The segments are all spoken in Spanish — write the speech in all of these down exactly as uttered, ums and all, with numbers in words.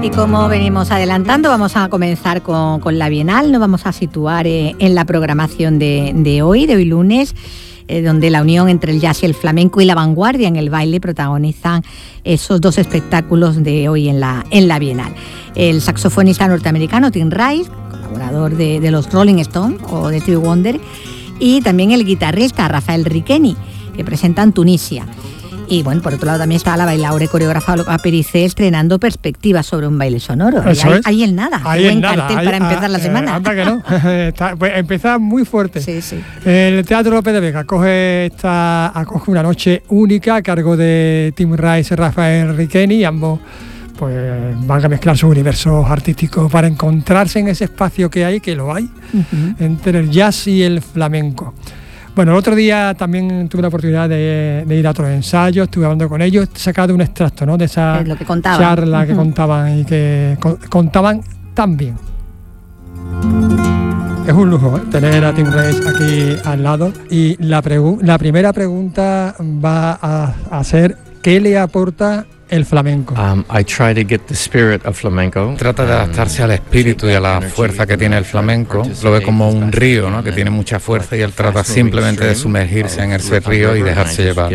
Y como venimos adelantando, vamos a comenzar con, con la Bienal. Nos vamos a situar eh, en la programación de, de hoy, de hoy lunes, eh, donde la unión entre el jazz y el flamenco y la vanguardia en el baile protagonizan esos dos espectáculos de hoy en la, en la Bienal. El saxofonista norteamericano Tim Rice, colaborador de, de los Rolling Stones o de Stevie Wonder, y también el guitarrista Rafael Riqueni, que presentan Tunisia. Y bueno, por otro lado también está la bailaora y coreógrafa Olga Pericé estrenando Perspectivas sobre un baile sonoro. Eso ahí, es. ahí el nada, ahí buen el nada, cartel ahí, para empezar ah, la semana. Eh, anda que no, está, pues, empieza muy fuerte. Sí, sí. El Teatro López de Vega acoge, esta, acoge una noche única a cargo de Tim Rice y Rafael Riqueni, y ambos pues van a mezclar sus universos artísticos para encontrarse en ese espacio que hay, que lo hay, uh-huh. entre el jazz y el flamenco. Bueno, el otro día también tuve la oportunidad de, de ir a otros ensayos, estuve hablando con ellos, he sacado un extracto, ¿no?, de esa es lo que contaban. charla uh-huh. que contaban y que con, contaban tan bien. Es un lujo, ¿eh?, tener a Tim Rice aquí al lado, y la, pregu- la primera pregunta va a, a ser ¿qué le aporta el flamenco? Um, I try to get the spirit of flamenco. Trata de adaptarse al espíritu y a la fuerza que tiene el flamenco. Lo ve como un río, ¿no?, que tiene mucha fuerza, y él trata simplemente de sumergirse en ese río y dejarse llevar.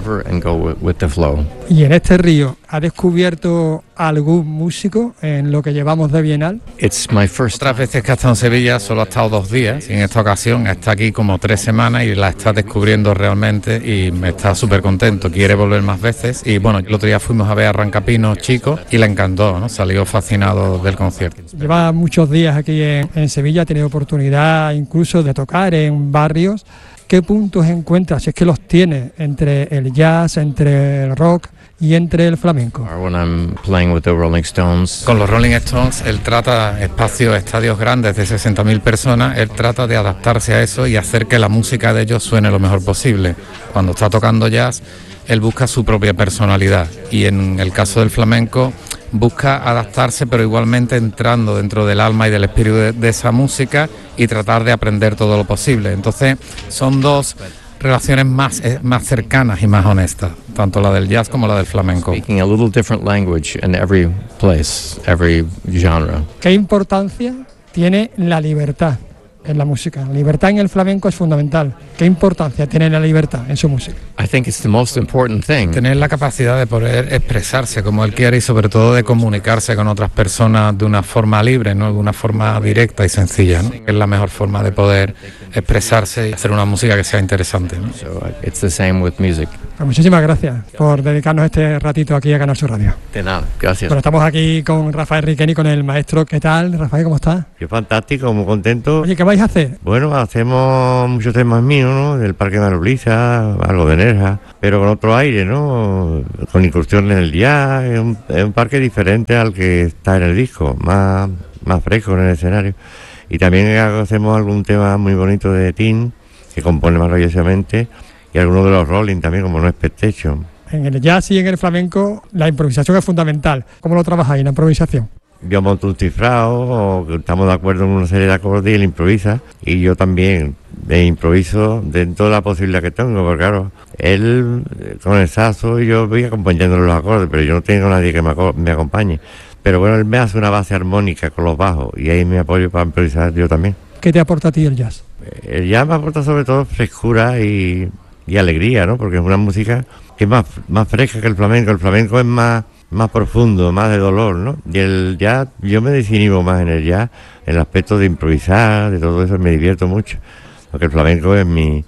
Y en este río, ¿ha descubierto algún músico en lo que llevamos de Bienal? It's my first. Otras veces que ha estado en Sevilla solo ha estado dos días, y en esta ocasión está aquí como tres semanas y la está descubriendo realmente, y me está súper contento. Quiere volver más veces, y bueno, el otro día fuimos a ver a Rancapinos Chico y le encantó, ¿no? Salió fascinado del concierto. Lleva muchos días aquí en, en Sevilla, ha tenido oportunidad incluso de tocar en barrios. ¿Qué puntos encuentra, si es que los tiene, entre el jazz, entre el rock y entre el flamenco? When I'm playing with the Rolling Stones. Con los Rolling Stones, él trata espacios, estadios grandes de sesenta mil personas, él trata de adaptarse a eso y hacer que la música de ellos suene lo mejor posible. Cuando está tocando jazz, él busca su propia personalidad, y en el caso del flamenco busca adaptarse, pero igualmente entrando dentro del alma y del espíritu de, de esa música, y tratar de aprender todo lo posible. Entonces son dos relaciones más, eh, más cercanas y más honestas, tanto la del jazz como la del flamenco. Speaking a little different language in every place, every genre. ¿Qué importancia tiene la libertad en la música? La libertad en el flamenco es fundamental. ¿Qué importancia tiene la libertad en su música? I think it's the most important thing. Tener la capacidad de poder expresarse como él quiere, y sobre todo de comunicarse con otras personas de una forma libre, ¿no?, de una forma directa y sencilla, ¿no? Es la mejor forma de poder expresarse y hacer una música que sea interesante, ¿no? So it's the same with music. Pues muchísimas gracias por dedicarnos este ratito aquí a Canal Sur Radio. De nada, gracias. Bueno, estamos aquí con Rafael Riqueni, con el maestro. ¿Qué tal, Rafael? ¿Cómo estás? Qué fantástico, muy contento. Oye, ¿qué vais a hacer? Bueno, hacemos muchos temas míos, ¿no?, del Parque de Manobrisa, algo de Nerja, pero con otro aire, ¿no?, con incursiones en el jazz. Es un, es un parque diferente al que está en el disco, más, más fresco en el escenario. Y también hacemos algún tema muy bonito de Tim, que compone maravillosamente, y algunos de los Rolling también, como No Expectation. En el jazz y en el flamenco la improvisación es fundamental. ¿Cómo lo trabajáis, la improvisación? Yo monto un cifrado, o que estamos de acuerdo en una serie de acordes y él improvisa, y yo también me improviso dentro de la posibilidad que tengo, porque claro, él con el saxo y yo voy acompañándole los acordes, pero yo no tengo nadie que me, aco- me acompañe. Pero bueno, él me hace una base armónica con los bajos, y ahí me apoyo para improvisar yo también. ¿Qué te aporta a ti el jazz? El jazz me aporta sobre todo frescura y, y alegría, ¿no?, porque es una música que es más, más fresca que el flamenco. El flamenco es más... más profundo, más de dolor, ¿no? Y el jazz, yo me desinhibo más en el jazz, en el aspecto de improvisar, de todo eso, me divierto mucho. Porque el flamenco es mi,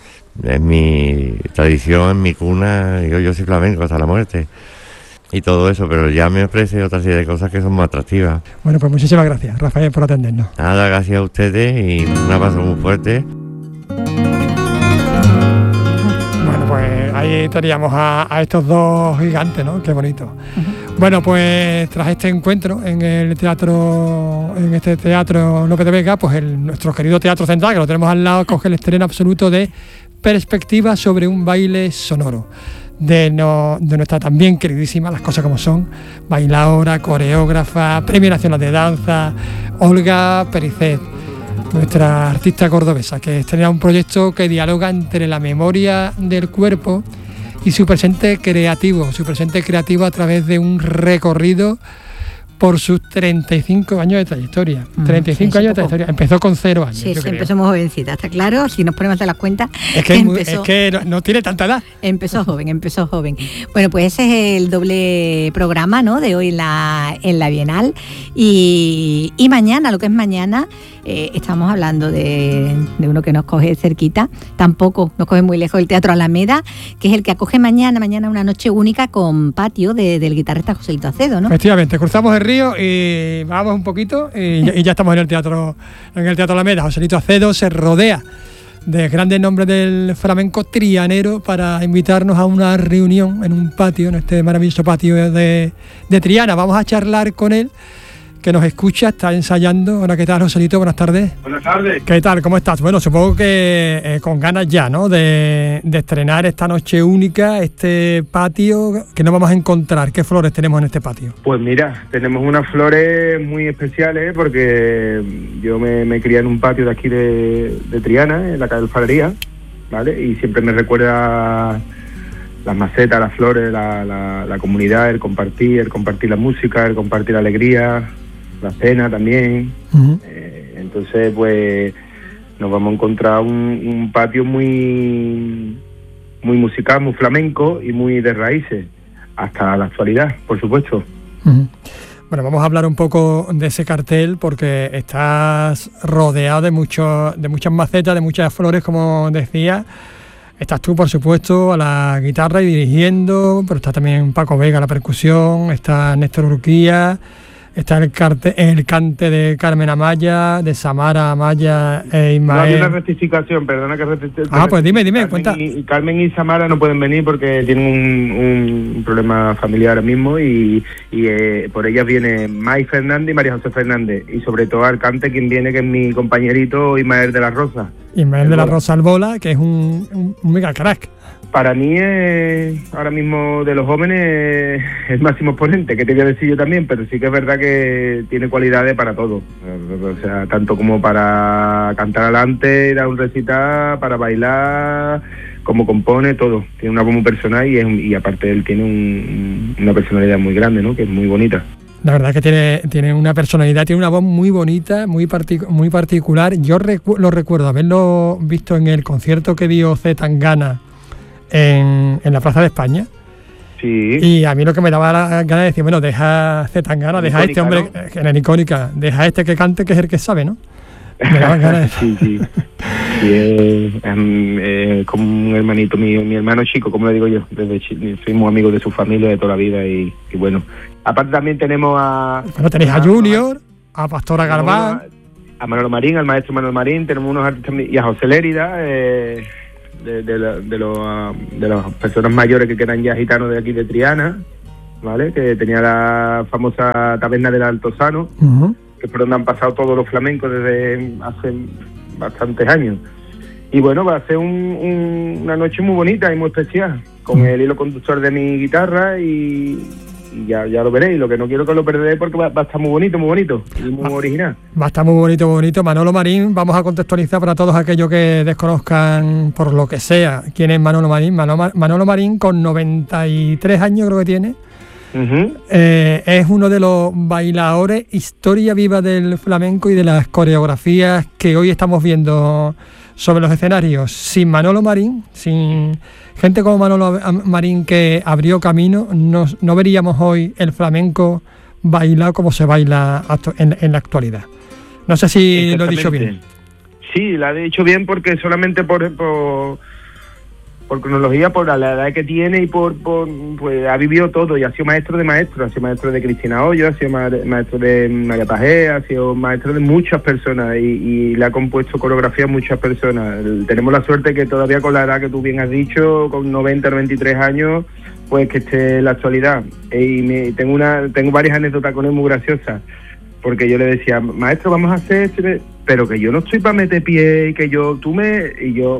es mi tradición, es mi cuna, yo, yo soy flamenco hasta la muerte. Y todo eso, pero el jazz me ofrece otra serie de cosas que son más atractivas. Bueno, pues muchísimas gracias, Rafael, por atendernos. Nada, gracias a ustedes y un abrazo muy fuerte. Bueno, pues ahí teníamos a, a estos dos gigantes, ¿no? Qué bonito. Uh-huh. Bueno, pues tras este encuentro en el teatro, en este teatro López de Vega, pues el, nuestro querido Teatro Central, que lo tenemos al lado, coge el estreno absoluto de Perspectivas sobre un baile sonoro. De, no, de nuestra también queridísima, las cosas como son, bailaora, coreógrafa, Premio Nacional de Danza, Olga Pericé, nuestra artista cordobesa, que estrena un proyecto que dialoga entre la memoria del cuerpo y su presente creativo, su presente creativo a través de un recorrido por sus treinta y cinco años de trayectoria. Mm, treinta y cinco sí, años de trayectoria. Empezó con cero años. Sí, sí, empezó muy jovencita, está claro. Si nos ponemos a las cuentas. Es que, empezó, es, muy, es que no, no tiene tanta edad. Empezó joven, empezó joven. Bueno, pues ese es el doble programa, ¿no?, de hoy en la, en la Bienal. Y, y mañana, lo que es mañana, eh, estamos hablando de, de uno que nos coge cerquita. Tampoco nos coge muy lejos, el Teatro Alameda, que es el que acoge mañana, mañana una noche única con patio de, del guitarrista Joselito Acedo, ¿no? Efectivamente, cruzamos el río y vamos un poquito y ya, y ya estamos en el teatro en el Teatro Alameda. Joselito Acedo se rodea de grandes nombres del flamenco trianero para invitarnos a una reunión en un patio, en este maravilloso patio de, de Triana. Vamos a charlar con él, que nos escucha, está ensayando. Hola, ¿qué tal, Joselito? Buenas tardes. Buenas tardes. ¿Qué tal? ¿Cómo estás? Bueno, supongo que eh, con ganas ya, ¿no?, de, de estrenar esta noche única, este patio que nos vamos a encontrar. ¿Qué flores tenemos en este patio? Pues mira, tenemos unas flores muy especiales porque yo me, me crié en un patio de aquí de, de Triana, en la calle Alfarería, ¿vale? Y siempre me recuerda las macetas, las flores, la, la, la comunidad, el compartir, el compartir la música, el compartir la alegría, la cena también. Uh-huh. Eh, entonces, pues, nos vamos a encontrar un, un patio muy, muy musical, muy flamenco y muy de raíces, hasta la actualidad, por supuesto. Uh-huh. Bueno, vamos a hablar un poco de ese cartel porque estás rodeado de, mucho, de muchas macetas, de muchas flores, como decía. Estás tú, por supuesto, a la guitarra y dirigiendo, pero está también Paco Vega a la percusión, está Néstor Urquía, está el, carte, el cante de Carmen Amaya, de Samara Amaya e Ismael. No, hay una rectificación, perdona que rectifique. Ah, pues dime, dime, Carmen cuenta. Y, Carmen y Samara no pueden venir porque tienen un, un problema familiar ahora mismo y, y eh, por ellas viene May Fernández y María José Fernández. Y sobre todo al cante quien viene, que es mi compañerito Ismael de la Rosa. Ismael de la Rosa Albola, que es un, un, un mega crack. Para mí es ahora mismo de los jóvenes el máximo exponente, que te voy a decir yo también, pero sí que es verdad que tiene cualidades para todo, o sea, tanto como para cantar adelante, ir a un recital, para bailar, como compone, todo. Tiene una voz muy personal y, es, y aparte él tiene un, una personalidad muy grande, ¿no?, que es muy bonita. La verdad es que tiene, tiene una personalidad, tiene una voz muy bonita, muy, partic- muy particular. Yo recu- lo recuerdo haberlo visto en el concierto que dio C. Tangana en, en la Plaza de España. Sí. Y a mí lo que me daba la gana de decir, bueno, deja C. Tangana, deja a este hombre, ¿no?, que en icónica, deja a este que cante, que es el que sabe, ¿no? Me daba ganas de sí, sí. Sí, es, es, es como un hermanito mío, mi hermano chico, como le digo yo, desde chico, fuimos amigos de su familia de toda la vida y, y bueno. Aparte también tenemos a... Bueno, tenéis a Junior, a Pastora Galván, a Manolo Marín, al maestro Manolo Marín, tenemos unos artistas, y a José Lérida, eh, de, de, de, de, los, de las personas mayores que quedan ya gitanos de aquí de Triana, ¿vale? Que tenía la famosa taberna del Altozano, uh-huh, que por donde han pasado todos los flamencos desde hace bastantes años. Y bueno, va a ser un, un, una noche muy bonita y muy especial, con el hilo conductor de mi guitarra y... y ya, ya lo veréis, lo que no quiero que lo perdáis porque va, va a estar muy bonito, muy bonito y muy ah, original. Va a estar muy bonito, muy bonito. Manolo Marín, vamos a contextualizar para todos aquellos que desconozcan por lo que sea quién es Manolo Marín. Manolo, Manolo Marín, con noventa y tres años creo que tiene, uh-huh, eh, es uno de los bailadores, historia viva del flamenco y de las coreografías que hoy estamos viendo sobre los escenarios. Sin Manolo Marín, sin gente como Manolo Marín que abrió camino, no, no veríamos hoy el flamenco bailado como se baila en, en la actualidad. No sé si lo he dicho bien. Sí, lo he dicho bien porque solamente por, por, por cronología, por la edad que tiene y por, por pues ha vivido todo y ha sido maestro de maestros, ha sido maestro de Cristina Hoyo, ha sido maestro de María Pajé, ha sido maestro de muchas personas y, y le ha compuesto coreografía a muchas personas. Tenemos la suerte que todavía con la edad que tú bien has dicho, con noventa, noventa y tres años, pues que esté en la actualidad. Y me, tengo una tengo varias anécdotas con él muy graciosas, porque yo le decía, maestro, vamos a hacer este... pero que yo no estoy para meter pie y que yo, tú me... Y yo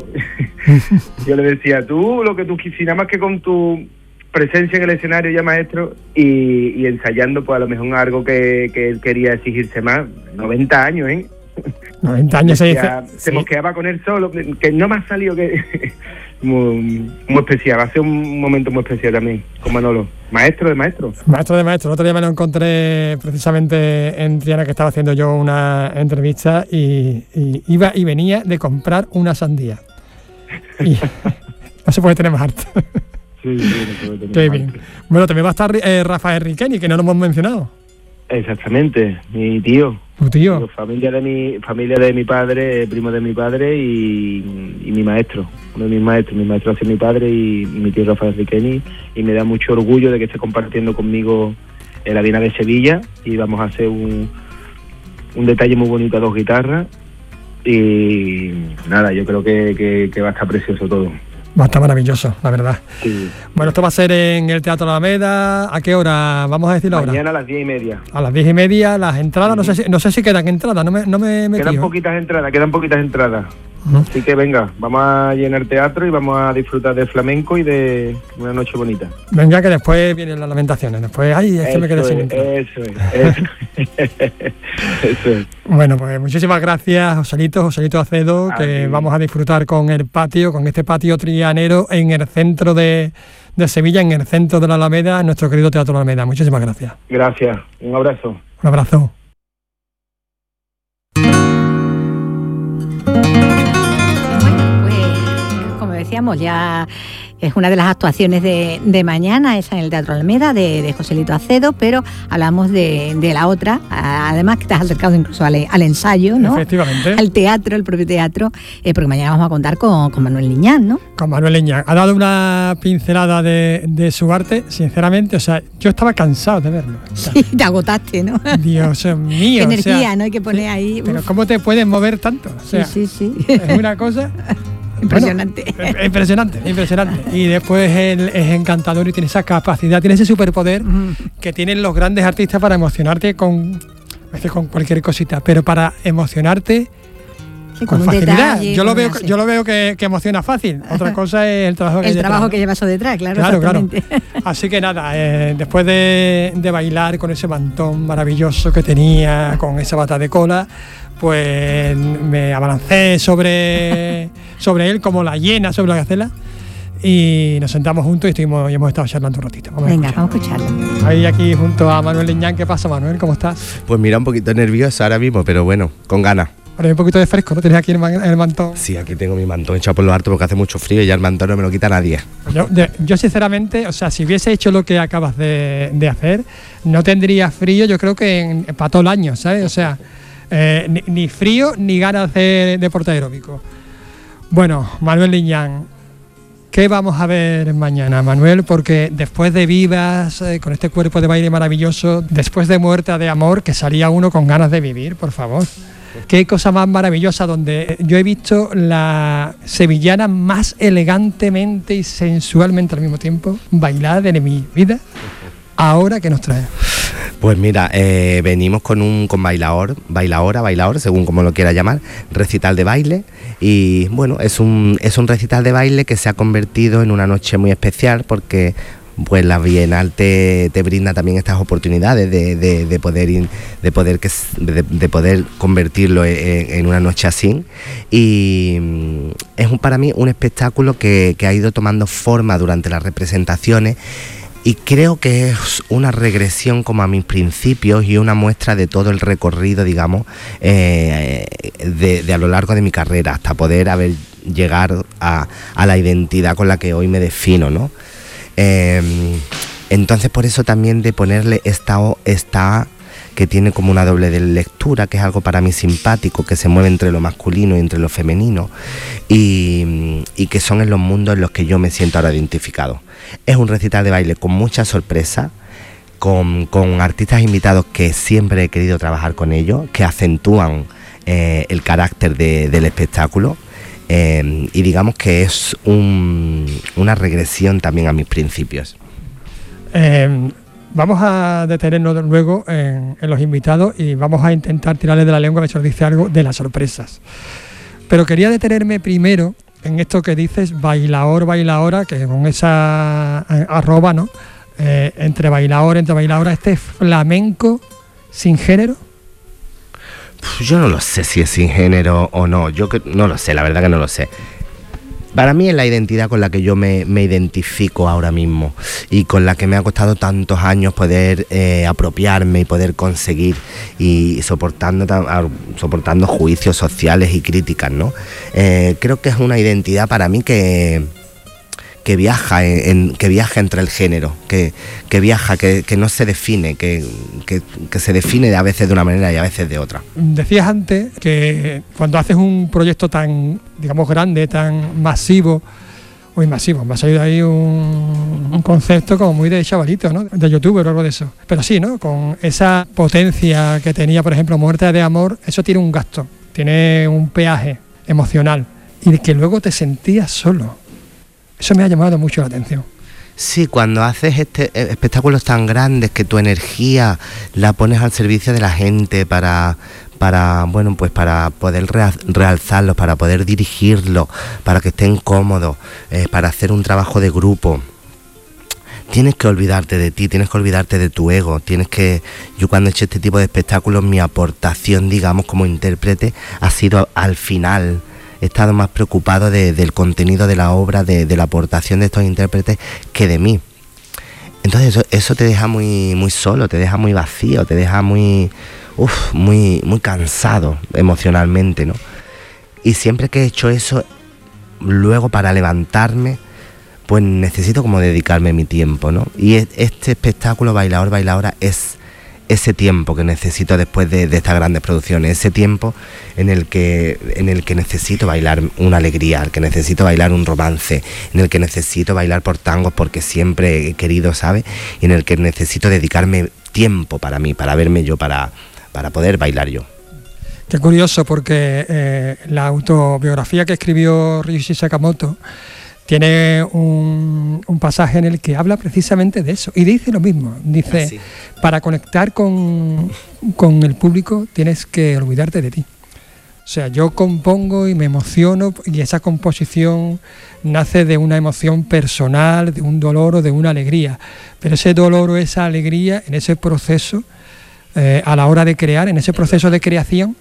yo le decía, tú lo que tú quisieras más que con tu presencia en el escenario ya, maestro, y, y ensayando pues a lo mejor algo que, que él quería exigirse más. noventa años, ¿eh? noventa años se dice... Se sí. mosqueaba con él solo, que no me ha salido que... muy, muy especial, va a ser un momento muy especial también con Manolo, maestro de maestro. Maestro de maestro, el otro día me lo encontré precisamente en Triana, que estaba haciendo yo una entrevista y, y iba y venía de comprar una sandía. Y no se puede tener más harto. Sí, sí, no se puede tener Qué más bien. harto. Bueno, también va a estar eh, Rafael Riqueni, que no lo hemos mencionado. Exactamente, mi tío. Tu tío. Digo, familia de mi familia de mi padre, primo de mi padre y, y mi maestro, uno de mis maestros, mi maestro hace mi padre y, y mi tío Rafael Riqueni, y me da mucho orgullo de que esté compartiendo conmigo en la Bienal de Sevilla, y vamos a hacer un, un detalle muy bonito a dos guitarras, y nada, yo creo que, que, que va a estar precioso todo. Va a estar maravilloso, la verdad. Sí. Bueno, esto va a ser en el Teatro Alameda. ¿A qué hora? Vamos a decir la hora. Mañana a las diez y media. A las diez y media, las entradas, no sé si, no sé si quedan entradas, no me, no me he metido. Quedan poquitas entradas, quedan poquitas entradas. Uh-huh. Así que venga, vamos a llenar teatro y vamos a disfrutar de flamenco y de una noche bonita. Venga, que después vienen las lamentaciones. Después, ay, es que Eso me quedé sin es, entrada. Eso es, eso es. Eso es. Bueno, pues muchísimas gracias, Joselito, Joselito Acedo, A que ti. vamos a disfrutar con el patio, con este patio trianero en el centro de, de Sevilla, en el centro de la Alameda, en nuestro querido Teatro Alameda. Muchísimas gracias. Gracias, un abrazo. Un abrazo. Bueno, pues como decíamos, ya es una de las actuaciones de, de mañana, esa en el Teatro Alameda, de, de Joselito Acedo, pero hablamos de, de la otra, además que te has acercado incluso al, al ensayo, ¿no? Efectivamente. Al teatro, el propio teatro, eh, porque mañana vamos a contar con, con Manuel Liñán, ¿no? Con Manuel Liñán. Ha dado una pincelada de, de su arte, sinceramente, o sea, yo estaba cansado de verlo. O sea, Sí, te agotaste, ¿no? Dios mío. Qué o energía, sea, ¿no? Hay que poner ahí. Pero uf. ¿cómo te puedes mover tanto? O sea, Sí, sí, sí. es una cosa... Impresionante. Bueno, es impresionante, impresionante. Y después él es encantador y tiene esa capacidad, tiene ese superpoder que tienen los grandes artistas para emocionarte con, a veces con cualquier cosita, pero para emocionarte Sí, con un facilidad. detalle, Yo lo con veo, una- sí. yo lo veo que, que emociona fácil. Otra cosa es el trabajo que hay El detrás, trabajo ¿no? que lleva eso detrás, claro, Claro, claro. exactamente. Así que nada, eh, después de, de bailar con ese mantón maravilloso que tenía, con esa bata de cola, pues me abalancé sobre, sobre él como la hiena sobre la gacela y nos sentamos juntos y, estuvimos, y hemos estado charlando un ratito. Vamos a Venga, escuchar. vamos a escucharlo. Ahí aquí junto a Manuel Liñán. ¿Qué pasa, Manuel? ¿Cómo estás? Pues mira, un poquito nervioso ahora mismo, pero bueno, con ganas. Ahora hay un poquito de fresco, ¿no? Tienes aquí el, man- el mantón. Sí, aquí tengo mi mantón echado por lo alto porque hace mucho frío y ya el mantón no me lo quita nadie. Yo, de- yo sinceramente, o sea, si hubiese hecho lo que acabas de, de hacer, no tendría frío, yo creo que en- para todo el año, ¿sabes? O sea, eh, ni, ni frío ni ganas de deporte aeróbico. Bueno, Manuel Liñán, ¿qué vamos a ver mañana, Manuel? Porque después de Vivas, eh, con este cuerpo de baile maravilloso, después de Muerta de Amor, que salía uno con ganas de vivir, por favor. Qué cosa más maravillosa, donde yo he visto la sevillana más elegantemente y sensualmente al mismo tiempo bailar de mi vida. Ahora, ¿qué nos trae? Pues mira, eh, venimos con un con bailador, bailadora, bailador, según como lo quiera llamar, recital de baile. Y bueno, es un, es un recital de baile que se ha convertido en una noche muy especial porque pues la Bienal te, te brinda también estas oportunidades de, de, de poder ir, de poder que s- de, de poder convertirlo en, en una noche así. Y mm, es un, para mí un espectáculo que, que ha ido tomando forma durante las representaciones. Y creo que es una regresión como a mis principios y una muestra de todo el recorrido, digamos, eh, de, de a lo largo de mi carrera, hasta poder haber llegar a, a la identidad con la que hoy me defino, ¿no? Eh, entonces por eso también de ponerle esta O, esta A, que tiene como una doble de lectura, que es algo para mí simpático, que se mueve entre lo masculino y entre lo femenino, y, y que son en los mundos en los que yo me siento ahora identificado. Es un recital de baile con mucha sorpresa, con, con artistas invitados que siempre he querido trabajar con ellos, que acentúan eh, el carácter de, del espectáculo, eh, y digamos que es un, una regresión también a mis principios. Eh, vamos a detenernos luego en, en los invitados y vamos a intentar tirarle de la lengua a ver si nos dice algo de las sorpresas. Pero quería detenerme primero en esto que dices, bailaor, bailaora, que con esa eh, arroba, ¿no? Eh, entre bailaor, entre bailaora, este flamenco sin género. Yo no lo sé si es sin género o no, yo que, no lo sé, la verdad que no lo sé. para mí es la identidad con la que yo me, me identifico ahora mismo y con la que me ha costado tantos años poder eh, apropiarme y poder conseguir, y soportando, soportando juicios sociales y críticas, ¿no? Eh, creo que es una identidad para mí que... que viaja en, en, que viaja entre el género, que, que viaja, que, que no se define, que, que, que se define a veces de una manera y a veces de otra. Decías antes que cuando haces un proyecto tan, digamos, grande, tan masivo, o masivo, me ha salido ahí un, un concepto como muy de chavalito, ¿no? De youtuber o algo de eso. Pero sí, ¿no? Con esa potencia que tenía, por ejemplo, Muerte de Amor, eso tiene un gasto, tiene un peaje emocional, y que luego te sentías solo. Eso me ha llamado mucho la atención. Sí, cuando haces este, espectáculos tan grandes que tu energía la pones al servicio de la gente para, para bueno, pues para poder realzarlos, para poder dirigirlos, para que estén cómodos, eh, para hacer un trabajo de grupo. Tienes que olvidarte de ti, tienes que olvidarte de tu ego, tienes que... Yo cuando he hecho este tipo de espectáculos, mi aportación, digamos, como intérprete, ha sido al final... He estado más preocupado de, del contenido de la obra, de, de la aportación de estos intérpretes, que de mí. Entonces eso, eso te deja muy, muy solo, te deja muy vacío, te deja muy, uf, muy, muy cansado emocionalmente, ¿no? Y siempre que he hecho eso, luego para levantarme, pues necesito como dedicarme mi tiempo, ¿no? Y este espectáculo Bailaor, Bailaora es ese tiempo que necesito después de, de estas grandes producciones, ese tiempo en el que en el que necesito bailar una alegría, que necesito bailar un romance, en el que necesito bailar por tangos porque siempre he querido, ¿sabes? Y en el que necesito dedicarme tiempo para mí, para verme yo, para, para poder bailar yo. Qué curioso, porque eh, la autobiografía que escribió Ryuichi Sakamoto tiene un, un pasaje en el que habla precisamente de eso y dice lo mismo, dice, sí. Para conectar con, con el público tienes que olvidarte de ti. O sea, yo compongo y me emociono y esa composición nace de una emoción personal, de un dolor o de una alegría, pero ese dolor o esa alegría en ese proceso, eh, a la hora de crear, en ese proceso de creación,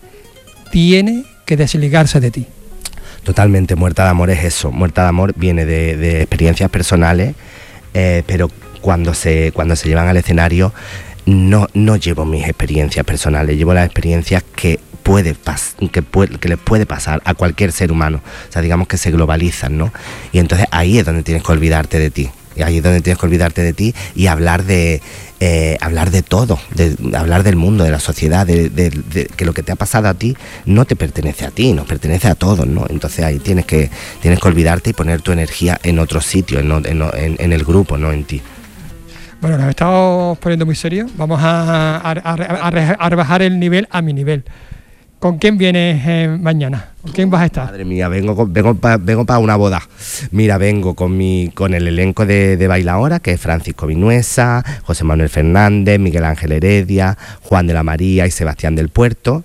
tiene que desligarse de ti. Totalmente, Muerta de Amor es eso. Muerta de Amor viene de, de experiencias personales, eh, pero cuando se, cuando se llevan al escenario no, no llevo mis experiencias personales, llevo las experiencias que puede pas, que, puede, que les puede pasar a cualquier ser humano. O sea, digamos que se globalizan, ¿no? Y entonces ahí es donde tienes que olvidarte de ti. Y ahí es donde tienes que olvidarte de ti y hablar de eh, hablar de todo, de, de hablar del mundo, de la sociedad, de, de, de que lo que te ha pasado a ti no te pertenece a ti, nos pertenece a todos, ¿no? Entonces ahí tienes que tienes que olvidarte y poner tu energía en otro sitio, en, en, en el grupo, no en ti. Bueno, nos estamos poniendo muy serios. Vamos a, a, a, a, a rebajar el nivel a mi nivel. ¿Con quién vienes eh, mañana? ¿Con quién vas a estar? Madre mía, vengo vengo para vengo pa una boda. Mira, vengo con mi con el elenco de, de Bailaora, que es Francisco Vinuesa, José Manuel Fernández, Miguel Ángel Heredia, Juan de la María y Sebastián del Puerto,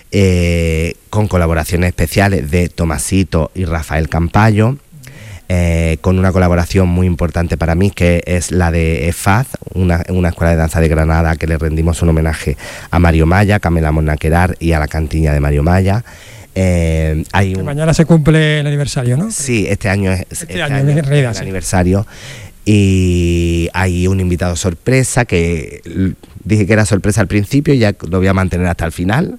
eh, con colaboraciones especiales de Tomasito y Rafael Campayo. Eh, con una colaboración muy importante para mí, que es la de EFAZ, una, una escuela de danza de Granada, que le rendimos un homenaje a Mario Maya, Camela Monnaquerar y a la cantiña de Mario Maya. Eh, hay un... Mañana se cumple el aniversario, ¿no? Sí, este año es este este año, año en es realidad, el sí. aniversario. Y hay un invitado sorpresa que dije que era sorpresa al principio y ya lo voy a mantener hasta el final.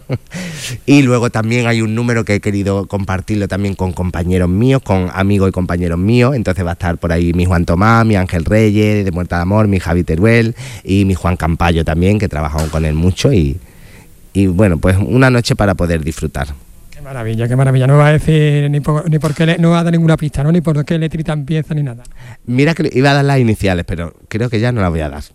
Y luego también hay un número que he querido compartirlo también con compañeros míos, con amigos y compañeros míos. Entonces va a estar por ahí mi Juan Tomás, mi Ángel Reyes de Muerta de Amor, mi Javi Teruel y mi Juan Campayo también, que trabajamos con él mucho. Y, y bueno, pues una noche para poder disfrutar. Qué maravilla, qué maravilla. No va a decir ni por, ni por qué, le, no va a dar ninguna pista, ¿no? Ni por qué letrita empieza ni nada. Mira que iba a dar las iniciales, pero creo que ya no las voy a dar.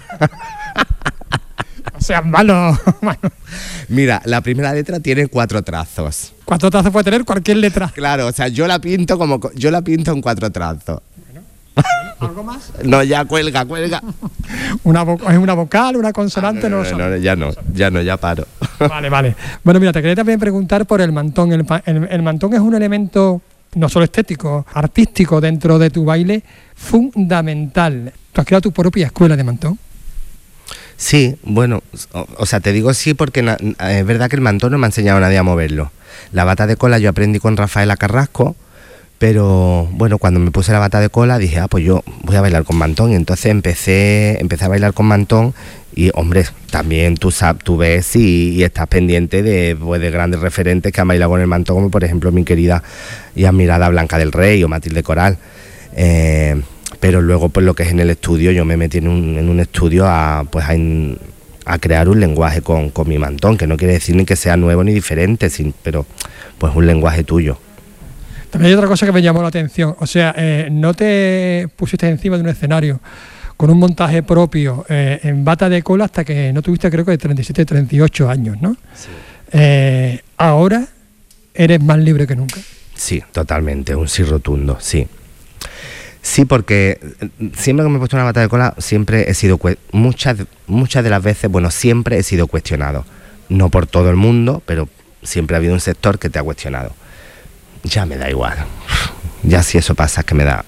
O sea, malo, malo. Mira, la primera letra tiene cuatro trazos. ¿Cuatro trazos puede tener cualquier letra? Claro, o sea, yo la pinto como yo la pinto en cuatro trazos. Bueno, ¿algo más? No, ya cuelga, cuelga. Una vo- ¿Es una vocal, una consonante? Ah, no, no, no, no, ya no, ya no, ya paro. Vale, vale. Bueno, mira, te quería también preguntar por el mantón. El, el, el mantón es un elemento no solo estético, artístico dentro de tu baile, fundamental. ¿Tú has creado tu propia escuela de mantón? Sí, bueno, o, o sea, te digo sí porque na, es verdad que el mantón no me ha enseñado a nadie a moverlo. La bata de cola yo aprendí con Rafaela Carrasco, Pero bueno, cuando me puse la bata de cola dije, ah, pues yo voy a bailar con mantón. Y entonces empecé, empecé a bailar con mantón. Y hombre, también tú, sabes, tú ves y, y estás pendiente de, pues, de grandes referentes que han bailado con el mantón, como por ejemplo mi querida y admirada Blanca del Rey o Matilde Coral. Eh, pero luego, pues lo que es en el estudio, yo me metí en un, en un estudio a, pues, a, a crear un lenguaje con, con mi mantón, que no quiere decir ni que sea nuevo ni diferente, sin, pero pues un lenguaje tuyo. También hay otra cosa que me llamó la atención, o sea, eh, no te pusiste encima de un escenario con un montaje propio eh, en bata de cola hasta que no tuviste, creo que de treinta y siete, treinta y ocho años, ¿no? Sí. Eh, ahora eres más libre que nunca. Sí, totalmente, un sí rotundo, sí. Sí, porque siempre que me he puesto una bata de cola, siempre he sido, muchas, muchas de las veces, bueno, siempre he sido cuestionado. No por todo el mundo, pero siempre ha habido un sector que te ha cuestionado. Ya me da igual. Ya si eso pasa, es que me da,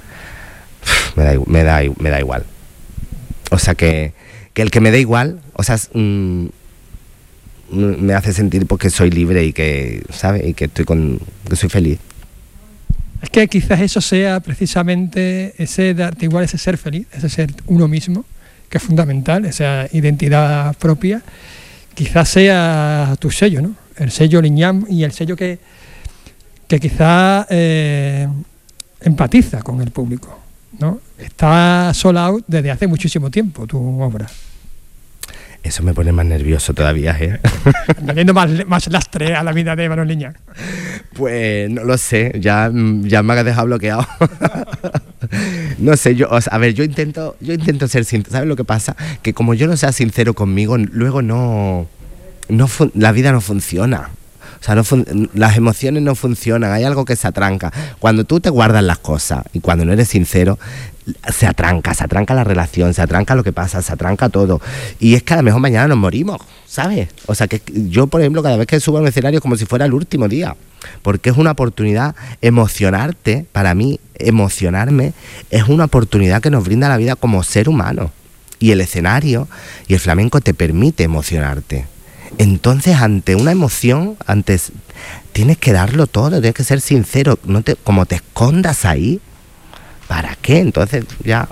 me da, me da, me da igual. O sea que, que el que me dé igual, o sea, mmm, me hace sentir porque soy libre y que, ¿sabes? Y que estoy con, que soy feliz. Es que quizás eso sea precisamente ese darte igual, ese ser feliz, ese ser uno mismo, que es fundamental, esa identidad propia, quizás sea tu sello, ¿no? El sello Liñán y el sello que que quizás eh, empatiza con el público, ¿no? Está sold out desde hace muchísimo tiempo tu obra. Eso me pone más nervioso todavía, ¿eh? Añadiendo más, más lastre a la vida de Manuel Liñán. Pues no lo sé, ya, ya me has dejado bloqueado. No sé, yo, o sea, a ver, yo intento, yo intento ser sincero. ¿Sabes lo que pasa? Que como yo no sea sincero conmigo, luego no, no la vida no funciona. O sea, no fun- las emociones no funcionan, hay algo que se atranca. Cuando tú te guardas las cosas y cuando no eres sincero, se atranca, se atranca la relación, se atranca lo que pasa, se atranca todo. Y es que a lo mejor mañana nos morimos, ¿sabes? O sea, que yo, por ejemplo, cada vez que subo a un escenario es como si fuera el último día, porque es una oportunidad, emocionarte, para mí, emocionarme, es una oportunidad que nos brinda la vida como ser humano. Y el escenario y el flamenco te permite emocionarte. Entonces, ante una emoción, antes tienes que darlo todo, tienes que ser sincero, no te, como te escondas ahí, ¿para qué? Entonces ya...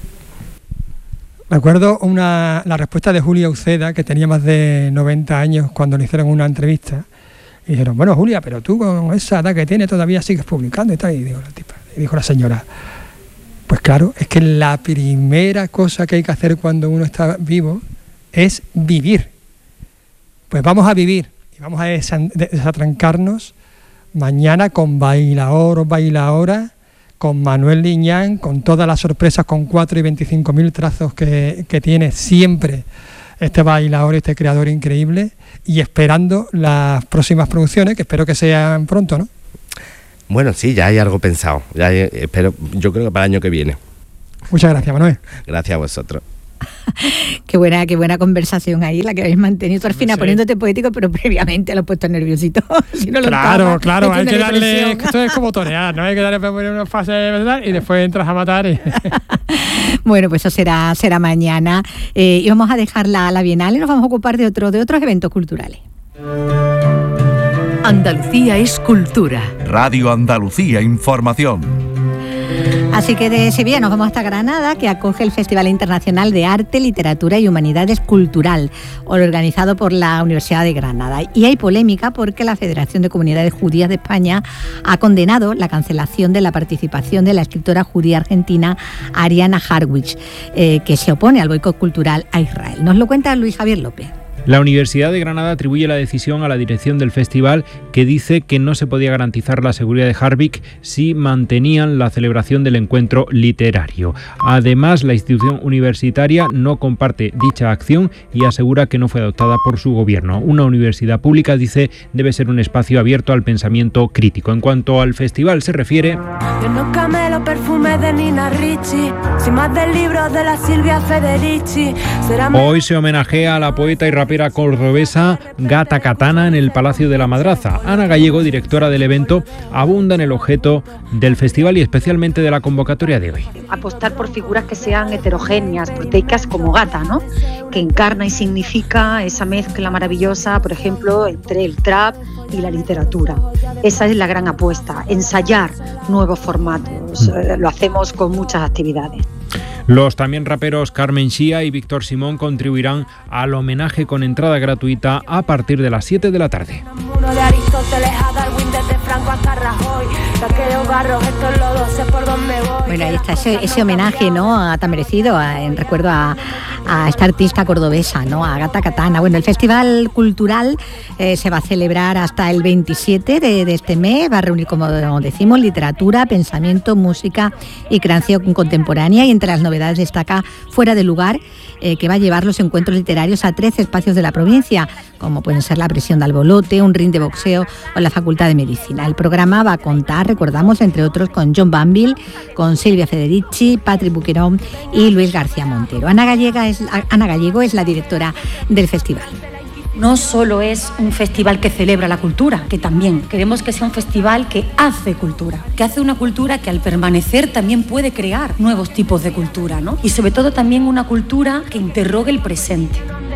Recuerdo una, la respuesta de Julia Uceda, que tenía más de noventa años cuando le hicieron una entrevista, y dijeron, bueno, Julia, pero tú con esa edad que tienes todavía sigues publicando y tal, y dijo la tipa, y dijo la señora, pues claro, es que la primera cosa que hay que hacer cuando uno está vivo es vivir. Pues vamos a vivir y vamos a desatrancarnos mañana con Bailaor o Bailaora, con Manuel Liñán, con todas las sorpresas, con cuatro y veinticinco mil trazos que, que tiene siempre este bailaor, este creador increíble, y esperando las próximas producciones, que espero que sean pronto, ¿no? Bueno, sí, ya hay algo pensado, ya hay, espero, yo creo que para el año que viene. Muchas gracias, Manuel. Gracias a vosotros. Qué buena, qué buena conversación ahí, la que habéis mantenido. Tú al final sí, poniéndote poético, pero previamente lo has puesto nerviosito. Si no lo claro, estaba, claro, hay que darle. Esto es como torear, ¿no? Hay que darle para poner una fase de verdad y después entras a matar. Y... Bueno, pues eso será, será mañana. Eh, y vamos a dejar la, la Bienal y nos vamos a ocupar de, otro, de otros eventos culturales. Andalucía es cultura. Radio Andalucía Información. Así que de Sevilla nos vamos hasta Granada, que acoge el Festival Internacional de Arte, Literatura y Humanidades Cultural, organizado por la Universidad de Granada. Y hay polémica porque la Federación de Comunidades Judías de España ha condenado la cancelación de la participación de la escritora judía argentina Ariana Harwich, eh, que se opone al boicot cultural a Israel. Nos lo cuenta Luis Javier López. La Universidad de Granada atribuye la decisión a la dirección del festival, que dice que no se podía garantizar la seguridad de Harwich si mantenían la celebración del encuentro literario. Además, la institución universitaria no comparte dicha acción y asegura que no fue adoptada por su gobierno. Una universidad pública, dice, debe ser un espacio abierto al pensamiento crítico. En cuanto al festival se refiere... Yo no camelo perfume de Nina Ricci, sin más del libro de la Silvia Federici. Hoy se homenajea a la poeta y rapera cordobesa Gata Katana en el Palacio de la Madraza. Ana Gallego, directora del evento, abunda en el objeto del festival y especialmente de la convocatoria de hoy. Apostar por figuras que sean heterogéneas, proteicas como Gata, ¿no? Que encarna y significa esa mezcla maravillosa, por ejemplo, entre el trap y la literatura. Esa es la gran apuesta, ensayar nuevos formatos. Eh, lo hacemos con muchas actividades. Los también raperos Carmen Shia y Víctor Simón contribuirán al homenaje con entrada gratuita a partir de las siete de la tarde. De Aristóteles a Darwin, desde Franco hasta Rajoy, aquellos barros, estos lodos, sé por dónde voy. Bueno, ahí está ese, ese homenaje, ¿no?, a, tan merecido, a, en recuerdo a, a esta artista cordobesa, ¿no?, a Agata Katana. Bueno, el Festival Cultural eh, se va a celebrar hasta el veintisiete de, de este mes, va a reunir, como decimos, literatura, pensamiento, música y creación contemporánea, y entre las novedades destaca Fuera de Lugar, eh, que va a llevar los encuentros literarios a trece espacios de la provincia, como pueden ser la Prisión de Albolote, un ring de boxeo o la Facultad de Medicina. El programa va a contar, recordamos, entre otros, con John Banville, con Silvia Federici, Patrick Buquerón y Luis García Montero. Ana, Gallega es, Ana Gallego es la directora del festival. No solo es un festival que celebra la cultura, que también queremos que sea un festival que hace cultura, que hace una cultura que al permanecer también puede crear nuevos tipos de cultura, ¿no? Y sobre todo también una cultura que interrogue el presente.